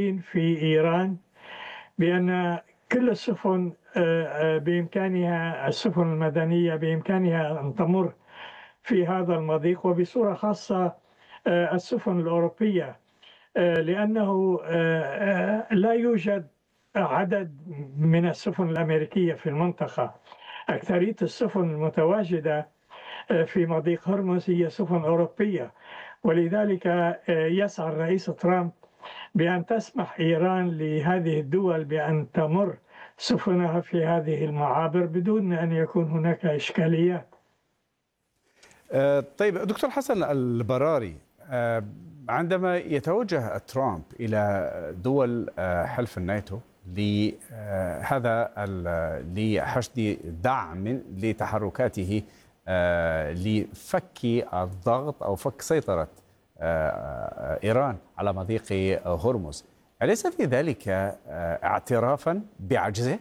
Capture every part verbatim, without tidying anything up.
التعيين في إيران بأن كل السفن بإمكانها السفن المدنية بإمكانها أن تمر في هذا المضيق، وبصورة خاصة السفن الأوروبية، لأنه لا يوجد عدد من السفن الأمريكية في المنطقة. أكثرية السفن المتواجدة في مضيق هرمز هي سفن أوروبية، ولذلك يسعى الرئيس ترامب بأن تسمح إيران لهذه الدول بأن تمر سفنها في هذه المعابر بدون أن يكون هناك إشكاليات. طيب دكتور حسن البراري، عندما يتوجه ترامب إلى دول حلف الناتو لهذا لحشد دعم لتحركاته لفك الضغط أو فك سيطرة إيران على مضيق هرمز، أليس في ذلك اعترافا بعجزه؟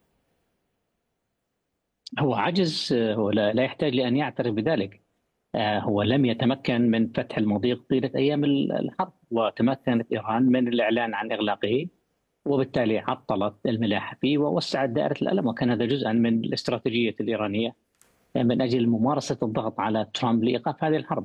هو عجز، هو لا يحتاج لأن يعترف بذلك. هو لم يتمكن من فتح المضيق طيلة أيام الحرب، وتمكنت إيران من الإعلان عن إغلاقه، وبالتالي عطلت الملاحة فيه ووسعت دائرة الألم، وكان هذا جزءا من الاستراتيجية الإيرانية من أجل ممارسة الضغط على ترامب لإيقاف هذه الحرب.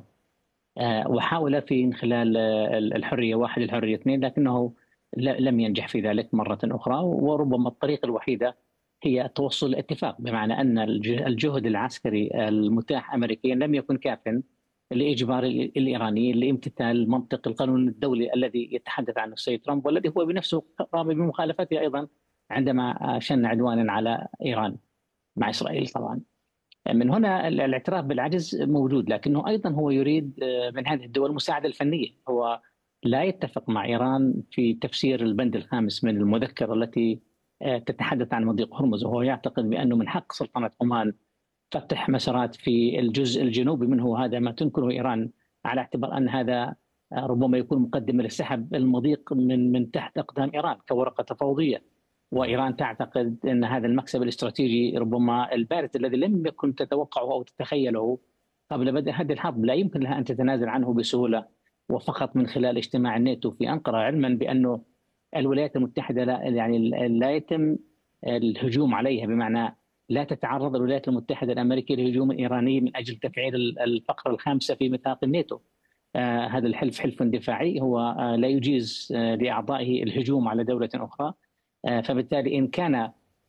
وحاول في خلال الحرية واحد الحرية اثنين، لكنه لم ينجح في ذلك مرة أخرى، وربما الطريقة الوحيدة هي توصل الاتفاق، بمعنى أن الجهد العسكري المتاح أمريكيا لم يكن كافٍ لإجبار الإيرانيين لامتثال منطق القانون الدولي الذي يتحدث عنه السيد ترامب، والذي هو بنفسه قام بمخالفته أيضا عندما شن عدوانا على إيران مع إسرائيل. طبعا من هنا الاعتراف بالعجز موجود، لكنه أيضا هو يريد من هذه الدول المساعدة الفنية. هو لا يتفق مع إيران في تفسير البند الخامس من المذكرة التي تتحدث عن مضيق هرمز، وهو يعتقد بأنه من حق سلطنة عمان فتح مسارات في الجزء الجنوبي منه، هذا ما تنكره إيران، على اعتبار أن هذا ربما يكون مقدمة لسحب المضيق من من تحت أقدام إيران كورقة تفاوضية. وإيران تعتقد أن هذا المكسب الاستراتيجي ربما البارز الذي لم يكن تتوقعه أو تتخيله قبل بدء هذه الحرب لا يمكن لها أن تتنازل عنه بسهولة وفقط من خلال اجتماع الناتو في أنقرة، علما بأنه الولايات المتحدة لا يعني لا يتم الهجوم عليها، بمعنى لا تتعرض الولايات المتحدة الأمريكية لهجوم إيراني من أجل تفعيل الفقرة الخامسة في ميثاق الناتو. آه هذا الحلف حلف دفاعي، هو آه لا يجيز آه لأعضائه الهجوم على دولة أخرى. آه فبالتالي إن كان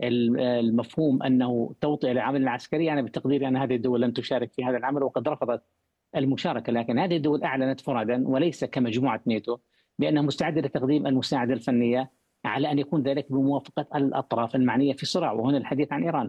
المفهوم أنه توطئة للعمل العسكري، أنا بتقديري أن هذه الدول لن تشارك في هذا العمل وقد رفضت المشاركة، لكن هذه الدول أعلنت فردا وليس كمجموعة ناتو بأنها مستعدة لتقديم المساعدة الفنية على أن يكون ذلك بموافقة الأطراف المعنية في الصراع، وهنا الحديث عن إيران.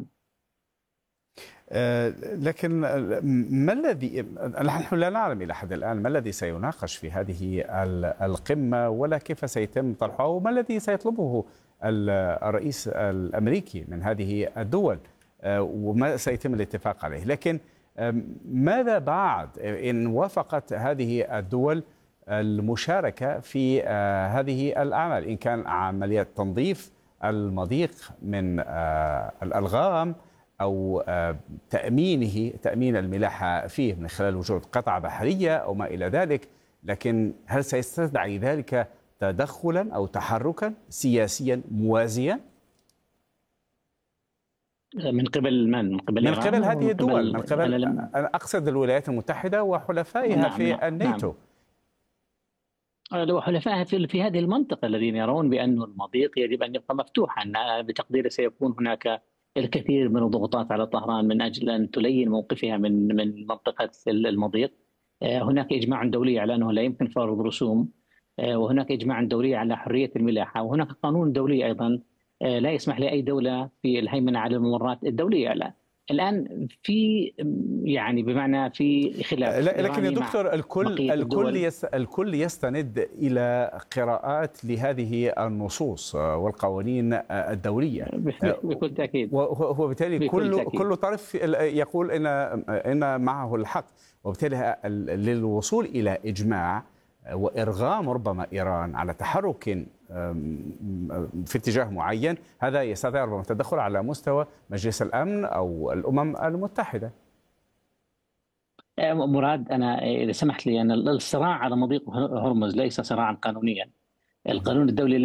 أه لكن ما الذي نحن لا نعلم إلى حد الآن ما الذي سيناقش في هذه القمة، ولا كيف سيتم طرحه، وما الذي سيطلبه الرئيس الأمريكي من هذه الدول، أه وما سيتم الاتفاق عليه. لكن ماذا بعد إن وافقت هذه الدول المشاركة في آه هذه الأعمال، إن كان عمليات تنظيف المضيق من آه الألغام أو آه تأمينه تأمين الملاحة فيه من خلال وجود قطعة بحرية أو ما إلى ذلك، لكن هل سيستدعي ذلك تدخلا أو تحركا سياسيا موازيا؟ من قبل من؟ من قبل من قبل هذه الدول، من قبل أنا أقصد الولايات المتحدة وحلفائها نعم في نعم الناتو. نعم. وحلفائها في في هذه المنطقة الذين يرون بأن المضيق يجب أن يبقى مفتوحا، بتقدير سيكون هناك الكثير من الضغوطات على طهران من أجل أن تلين موقفها من من منطقة المضيق. هناك إجماع دولي على أنه لا يمكن فرض رسوم، وهناك إجماع دولي على حرية الملاحة، وهناك قانون دولي أيضا لا يسمح لأي دولة في الهيمنة على الممرات الدولية. لا الآن في يعني بمعنى في خلاف، لكن يا دكتور الكل الكل يس الكل يستند إلى قراءات لهذه النصوص والقوانين الدولية بكل تأكيد، وهو بالتالي كل كل طرف يقول إن إن معه الحق، وبالتالي للوصول إلى إجماع وإرغام ربما إيران على تحرك في اتجاه معين، هذا يستدعي ربما التدخل على مستوى مجلس الأمن أو الأمم المتحدة. مراد، أنا إذا سمحت لي، أن الصراع على مضيق هرمز ليس صراعا قانونيا. القانون الدولي